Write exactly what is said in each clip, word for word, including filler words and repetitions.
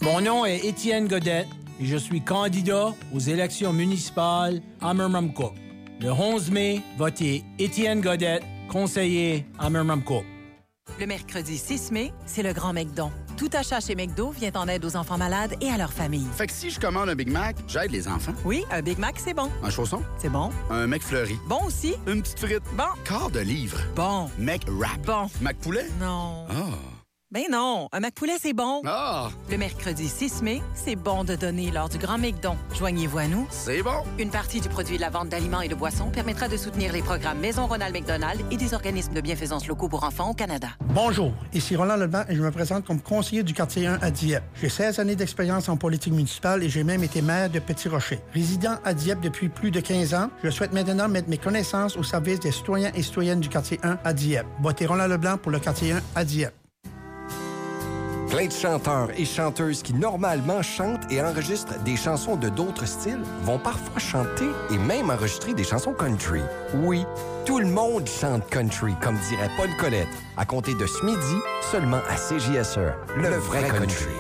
Mon nom est Étienne Godette et je suis candidat aux élections municipales à Murmamcook. Le onze mai, votez Étienne Godette, conseiller à Murmamcook. Le mercredi six mai, c'est le Grand McDon. Tout achat chez McDo vient en aide aux enfants malades et à leurs familles. Fait que si je commande un Big Mac, j'aide les enfants. Oui, un Big Mac, c'est bon. Un chausson? C'est bon. Un McFlurry? Bon aussi. Une petite frite? Bon. Quart de livre? Bon. McWrap? Bon. McPoulet? Non. Ah. Ben non, un McPoulet, c'est bon. Ah. Le mercredi six mai, c'est bon de donner lors du Grand McDon. Joignez-vous à nous. C'est bon. Une partie du produit de la vente d'aliments et de boissons permettra de soutenir les programmes Maison Ronald McDonald et des organismes de bienfaisance locaux pour enfants au Canada. Bonjour, ici Roland Leblanc et je me présente comme conseiller du quartier un à Dieppe. J'ai seize années d'expérience en politique municipale et j'ai même été maire de Petit-Rocher. Résident à Dieppe depuis plus de quinze ans, je souhaite maintenant mettre mes connaissances au service des citoyens et citoyennes du quartier un à Dieppe. Votez Roland Leblanc pour le quartier un à Dieppe. Plein de chanteurs et chanteuses qui normalement chantent et enregistrent des chansons de d'autres styles vont parfois chanter et même enregistrer des chansons country. Oui, tout le monde chante country, comme dirait Paul Colette, à compter de ce midi, seulement à C J S E, le, le vrai, vrai country. country.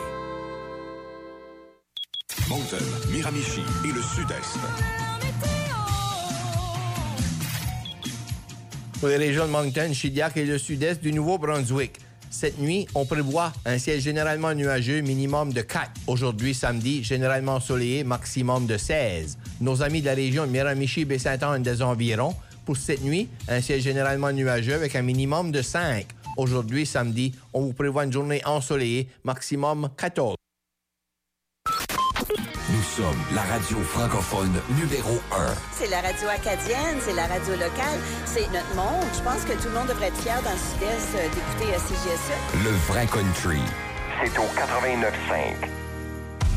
Moncton, Miramichi et le Sud-Est. Pour les régions de Moncton, Chilliwack et le Sud-Est du Nouveau-Brunswick. Cette nuit, on prévoit un ciel généralement nuageux, minimum de quatre. Aujourd'hui, samedi, généralement ensoleillé, maximum de seize. Nos amis de la région de Miramichi, Baie-Sainte-Anne des environs, pour cette nuit, un ciel généralement nuageux avec un minimum de cinq. Aujourd'hui, samedi, on vous prévoit une journée ensoleillée, maximum quatorze. Nous sommes la radio francophone numéro un. C'est la radio acadienne, c'est la radio locale, c'est notre monde. Je pense que tout le monde devrait être fier dans le Sud-Est d'écouter C J S E. Le vrai country. C'est au quatre-vingt-neuf cinq.